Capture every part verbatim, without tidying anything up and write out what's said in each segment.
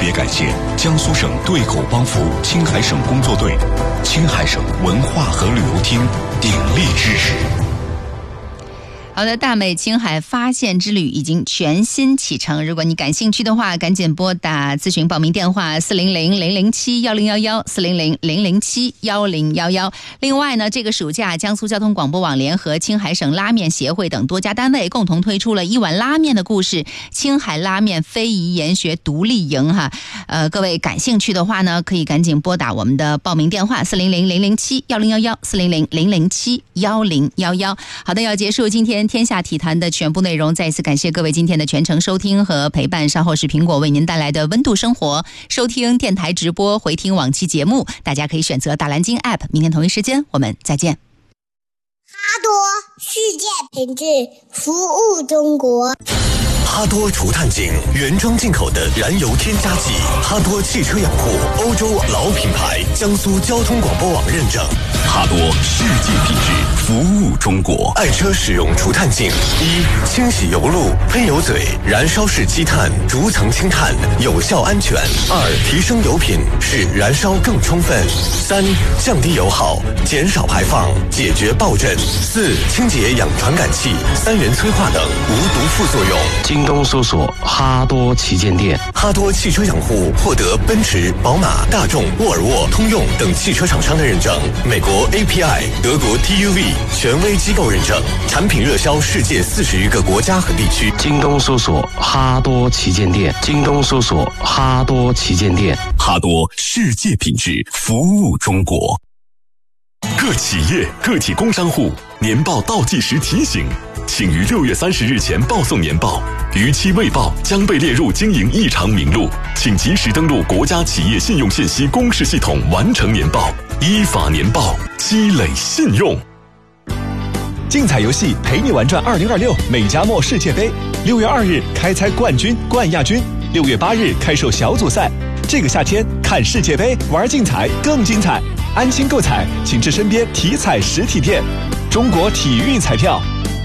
别感谢江苏省对口帮扶青海省工作队、青海省文化和旅游厅鼎力支持。 好的，大美青海发现之旅已经全新启程。如果你感兴趣的话，赶紧拨打咨询报名电话四零零零零七幺零幺幺四零零零零七幺零幺幺。另外呢，这个暑假江苏交通广播网联合青海省拉面协会等多家单位共同推出了一碗拉面的故事青海拉面非遗研学独立营哈。呃，各位感兴趣的话呢，可以赶紧拨打我们的报名电话四零零零零七幺零幺幺四零零零零七幺零幺幺。好的，要结束今天天下体坛的全部内容，再一次感谢各位今天的全程收听和陪伴。稍后是苹果为您带来的温度生活，收听电台直播回听往期节目，大家可以选择大蓝鲸 App。 明天同一时间我们再见。 哈多世界品质，服务中国。 哈多除碳井原装进口的燃油添加剂，哈多汽车养护欧洲老品牌，江苏交通广播网认证。 哈多世界品质，服务中国。 爱车使用除碳镜：一、清洗油路、喷油嘴、燃烧式积碳，逐层清碳，有效安全；二、提升油品，使燃烧更充分；三、降低油耗，减少排放，解决爆震；四、清洁氧传感器、三元催化等无毒副作用。 京东搜索哈多旗舰店。 哈多汽车养护获得奔驰、宝马、大众、沃尔沃、通用等汽车厂商的认证，美国 A P I、德国 T U V 权威机构认证，产品热销世界四十余个国家和地区。 京东搜索哈多旗舰店。京东搜索哈多旗舰店。 哈多世界品质，服务中国。各企业、个体工商户年报倒计时提醒，请于六月三十日前报送年报，逾期未报将被列入经营异常名录，请及时登录国家企业信用信息公示系统完成年报，依法年报，积累信用。 竞彩游戏陪你玩转二零二六美加墨世界杯，六月二日开猜冠军、冠亚军，六月八日开售小组赛。这个夏天看世界杯，玩竞彩更精彩。安心购彩，请至身边体彩实体店。中国体育彩票。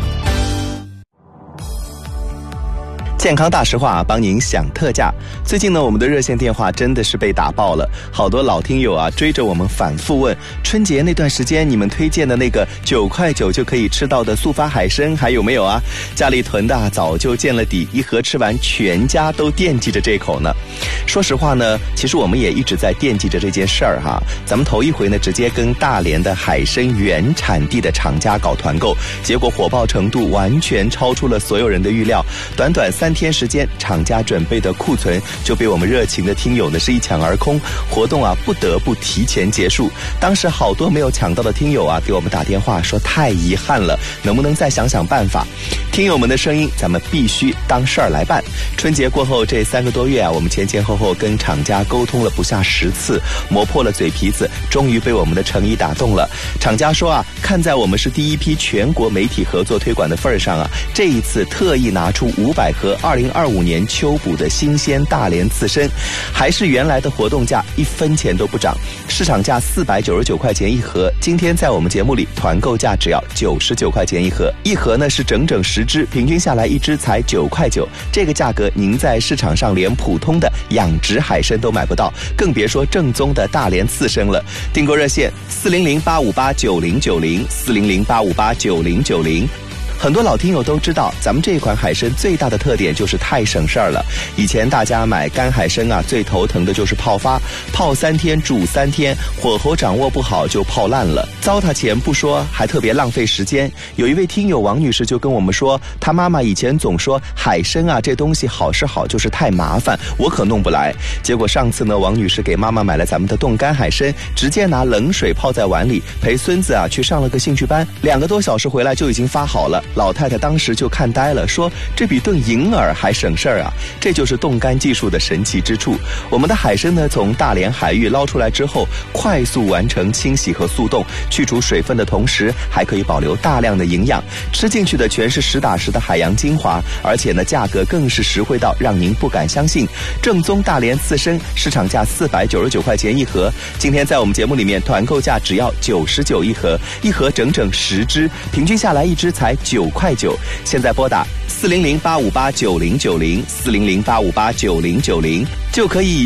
健康大实话，帮您享特价。最近呢，我们的热线电话真的是被打爆了，好多老听友啊追着我们反复问，春节那段时间你们推荐的那个九块九就可以吃到的速发海参还有没有啊？家里囤的、啊、早就见了底，一盒吃完全家都惦记着这口呢。说实话呢，其实我们也一直在惦记着这件事儿哈。咱们头一回呢，直接跟大连的海参原产地的厂家搞团购，结果火爆程度完全超出了所有人的预料，短短三天时间，厂家准备的库存就被我们热情的听友呢是一抢而空，活动啊不得不提前结束。当时好多没有抢到的听友啊给我们打电话说太遗憾了，能不能再想想办法？听友们的声音咱们必须当事儿来办。春节过后这三个多月啊，我们前前后后跟厂家沟通了不下十次，磨破了嘴皮子，终于被我们的诚意打动了。厂家说啊，看在我们是第一批全国媒体合作推广的份上啊，这一次特意拿出五百盒二零二五年秋捕的新鲜大连刺身，还是原来的活动价，一分钱都不涨，市场价四百九十九块钱一盒，今天在我们节目里团购价只要九十九块钱一盒，一盒呢是整整十只，平均下来一只才九块九，这个价格您在市场上连普通的养殖海参都买不到，更别说正宗的大连刺身了。订购热线四零零八五八九零九零四零零八五八九零九零。很多老听友都知道，咱们这款海参最大的特点就是太省事儿了。以前大家买干海参啊，最头疼的就是泡发，泡三天煮三天，火候掌握不好就泡烂了，糟蹋钱不说，还特别浪费时间。有一位听友王女士就跟我们说，她妈妈以前总说海参啊这东西好是好，就是太麻烦，我可弄不来。结果上次呢，王女士给妈妈买了咱们的冻干海参，直接拿冷水泡在碗里，陪孙子啊去上了个兴趣班，两个多小时回来就已经发好了。老太太当时就看呆了，说这比炖银耳还省事儿啊！这就是冻干技术的神奇之处。我们的海参呢，从大连海域捞出来之后，快速完成清洗和速冻，去除水分的同时，还可以保留大量的营养，吃进去的全是实打实的海洋精华，而且呢，价格更是实惠到让您不敢相信。正宗大连刺参，市场价四百九十九块钱一盒，今天在我们节目里面团购价只要九十九一盒，一盒整整十只，平均下来一只才九块九。现在拨打四零零八五八九零九零四零零八五八九零九零就可以